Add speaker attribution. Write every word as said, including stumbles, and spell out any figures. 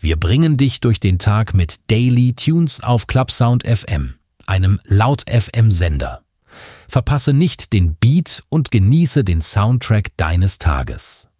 Speaker 1: Wir bringen dich durch den Tag mit Daily Tunes auf Clubsound F M, einem Laut-F M-Sender. Verpasse nicht den Beat und genieße den Soundtrack deines Tages.